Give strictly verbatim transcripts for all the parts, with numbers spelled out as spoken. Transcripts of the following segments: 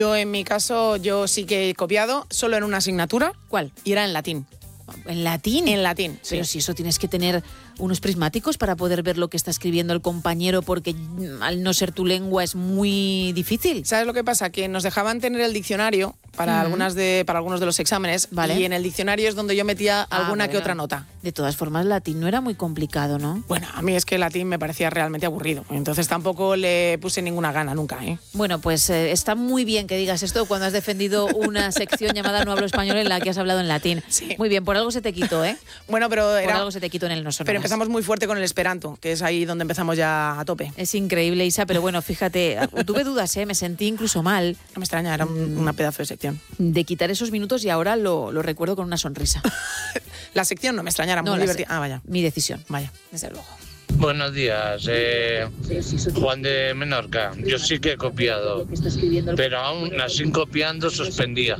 Yo, en mi caso, yo sí que he copiado solo en una asignatura. ¿Cuál? Y era en latín. ¿En latín? En latín, sí. Pero si eso tienes que tener unos prismáticos para poder ver lo que está escribiendo el compañero, porque al no ser tu lengua es muy difícil. ¿Sabes lo que pasa? Que nos dejaban tener el diccionario para, mm. algunas de, para algunos de los exámenes, vale. Y en el diccionario es donde yo metía ah, alguna bueno. que otra nota. De todas formas, latín no era muy complicado, ¿no? Bueno, a mí es que el latín me parecía realmente aburrido, entonces tampoco le puse ninguna gana nunca, ¿eh? Bueno, pues eh, está muy bien que digas esto cuando has defendido una sección llamada No hablo español en la que has hablado en latín. Sí. Muy bien, por algo se te quitó, ¿eh? Bueno, pero era... Por algo se te quitó en el no sonoras. Pero empezamos muy fuerte con el esperanto, que es ahí donde empezamos ya a tope. Es increíble, Isa, pero bueno, fíjate, tuve dudas, ¿eh? Me sentí incluso mal. No me extraña, era un, una pedazo de sección. De quitar esos minutos y ahora lo, lo recuerdo con una sonrisa. La sección no me extraña, era no, muy divertida. Se- ah, vaya. Mi decisión. Vaya. Desde luego. Buenos días, eh, Juan de Menorca. Yo sí que he copiado, pero aún así copiando suspendía.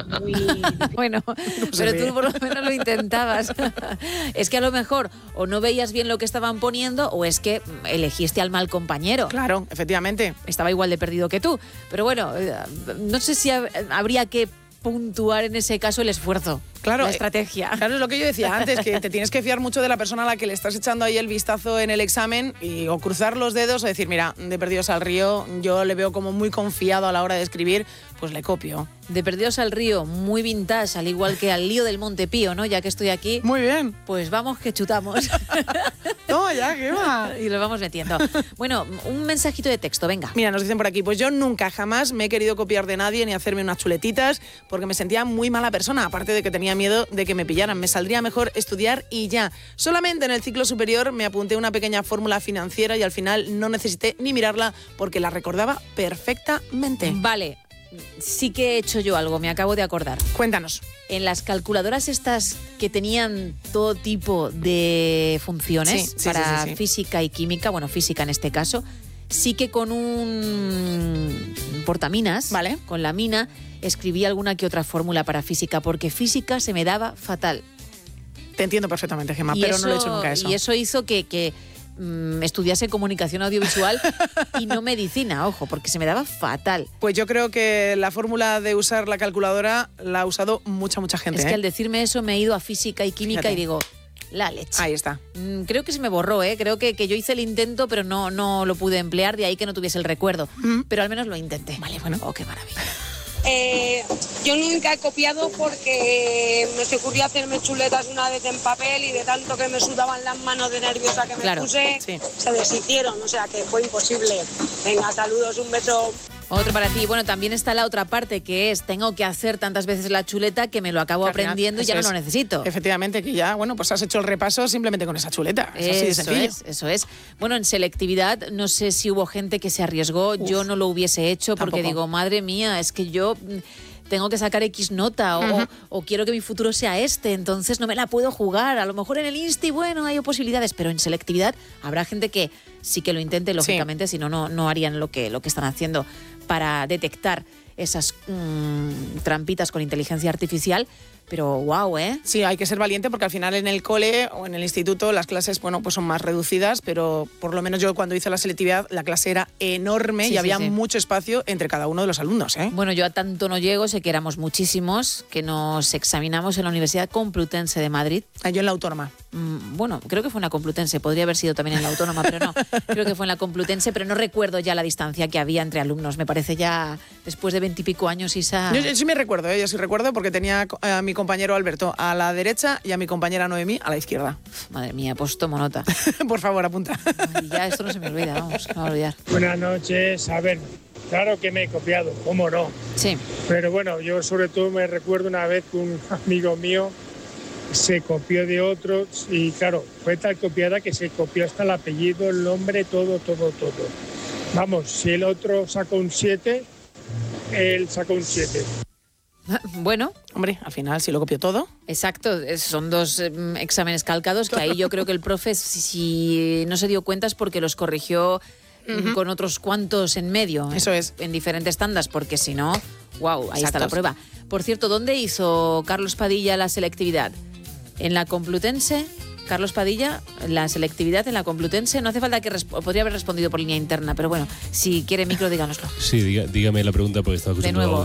Bueno, pero tú por lo menos lo intentabas. Es que a lo mejor o no veías bien lo que estaban poniendo o es que elegiste al mal compañero. Claro, efectivamente. Estaba igual de perdido que tú. Pero bueno, no sé si habría que puntuar en ese caso el esfuerzo. Claro, la estrategia. Claro, es lo que yo decía antes, que te tienes que fiar mucho de la persona a la que le estás echando ahí el vistazo en el examen y o cruzar los dedos o decir, mira, de Perdidos al Río, yo le veo como muy confiado a la hora de escribir, pues le copio. De Perdidos al Río, muy vintage, al igual que al lío del Montepío, ¿no? Ya que estoy aquí. Muy bien. Pues vamos que chutamos. No, ya, ¿qué va? Y lo vamos metiendo. Bueno, un mensajito de texto, venga. Mira, nos dicen por aquí, pues yo nunca jamás me he querido copiar de nadie ni hacerme unas chuletitas porque me sentía muy mala persona, aparte de que tenía miedo de que me pillaran. Me saldría mejor estudiar y ya. Solamente en el ciclo superior me apunté una pequeña fórmula financiera y al final no necesité ni mirarla porque la recordaba perfectamente. Vale, sí que he hecho yo algo, me acabo de acordar. Cuéntanos. En las calculadoras estas que tenían todo tipo de funciones sí, sí, para sí, sí, sí. física y química, bueno, física en este caso, sí que con un portaminas, vale. con la mina, escribí alguna que otra fórmula para física, porque física se me daba fatal. Te entiendo perfectamente, Gemma, y pero eso, no lo he hecho nunca eso. Y eso hizo que... que mmm, estudiase comunicación audiovisual y no medicina, ojo, porque se me daba fatal. Pues yo creo que la fórmula de usar la calculadora la ha usado mucha, mucha gente. Es ¿eh? que al decirme eso me he ido a física y química. Fíjate. Y digo, la leche. Ahí está. Mm, creo que se me borró, ¿eh? Creo que, que yo hice el intento, pero no, no lo pude emplear, de ahí que no tuviese el recuerdo. Mm. Pero al menos lo intenté. Vale, bueno. Oh, qué maravilla. Eh, yo nunca he copiado porque me se ocurrió hacerme chuletas una vez en papel y de tanto que me sudaban las manos de nerviosa que me claro, puse, sí. se deshicieron, o sea que fue imposible. Venga, saludos, un beso. Otro para ti. Bueno, también está la otra parte, que es tengo que hacer tantas veces la chuleta que me lo acabo aprendiendo y ya no lo necesito. Efectivamente, que ya, bueno, pues has hecho el repaso simplemente con esa chuleta. Es así de eso sencillo. es, eso es. Bueno, en selectividad no sé si hubo gente que se arriesgó. Uf, yo no lo hubiese hecho porque tampoco. Digo, madre mía, es que yo tengo que sacar X nota o, uh-huh. o, o quiero que mi futuro sea este, entonces no me la puedo jugar. A lo mejor en el Insti, bueno, hay posibilidades, pero en selectividad habrá gente que sí que lo intente, lógicamente, sí. Si no, no, no harían lo que, lo que están haciendo para detectar esas mmm, trampitas con inteligencia artificial. Pero wow, ¿eh? Sí, hay que ser valiente porque al final en el cole o en el instituto las clases, bueno, pues son más reducidas, pero por lo menos yo cuando hice la selectividad la clase era enorme sí, y sí, había sí. mucho espacio entre cada uno de los alumnos, ¿eh? Bueno, yo a tanto no llego, sé que éramos muchísimos, que nos examinamos en la Universidad Complutense de Madrid. Ah, yo en la Autónoma. Mm, bueno, creo que fue en la Complutense, podría haber sido también en la Autónoma, pero no. Creo que fue en la Complutense, pero no recuerdo ya la distancia que había entre alumnos. Me parece ya después de veintipico años, Isa... Yo, yo sí me recuerdo, ¿eh? Yo sí recuerdo porque tenía a mi compañero Alberto a la derecha y a mi compañera Noemí a la izquierda. Madre mía, pues tomo nota. Por favor, apunta. Ay, ya esto no se me olvida, vamos, no me voy a olvidar. Buenas noches, a ver, claro que me he copiado, ¿cómo no? Sí. Pero bueno, yo sobre todo me recuerdo una vez que un amigo mío se copió de otros y claro, fue tal copiada que se copió hasta el apellido, el nombre, todo, todo, todo. Vamos, si el otro sacó un siete, él sacó un siete. Bueno, hombre, al final si lo copió todo. Exacto, son dos eh, exámenes calcados que ahí yo creo que el profe, si, si no se dio cuenta es porque los corrigió uh-huh. con otros cuantos en medio. Eso es. En diferentes tandas, porque si no, wow, ahí Exacto. está la prueba. Por cierto, ¿dónde hizo Carlos Padilla la selectividad? ¿En la Complutense Carlos Padilla, la selectividad en la Complutense, no hace falta que resp- podría haber respondido por línea interna, pero bueno, si quiere micro, díganoslo. Sí, diga, dígame la pregunta porque estaba escuchando. De nuevo.